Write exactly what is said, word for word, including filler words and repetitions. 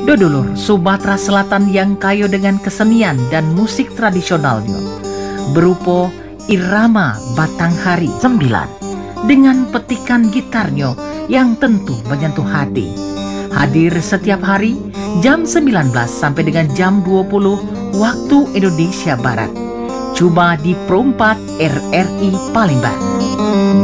Dodolur Sumatera Selatan yang kaya dengan kesenian dan musik tradisionalnya berupa irama Batanghari sembilan dengan petikan gitarnya yang tentu menyentuh hati. Hadir setiap hari jam sembilan belas sampai dengan jam dua puluh waktu Indonesia Barat. Cuma di Pro empat R R I Palembang.